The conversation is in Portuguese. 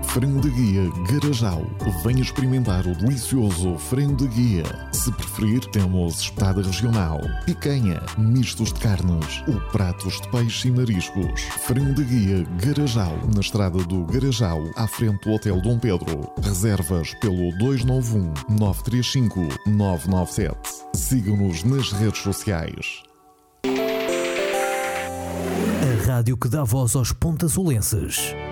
Frango de Guia Garajal. Venha experimentar o delicioso frango de guia. Se preferir, temos espetada regional, picanha, mistos de carnes ou pratos de peixe e mariscos. Frango de Guia Garajal, na estrada do Garajal, à frente do Hotel Dom Pedro. Reservas pelo 291-935-997. Sigam-nos nas redes sociais. A rádio que dá voz aos pontasolenses.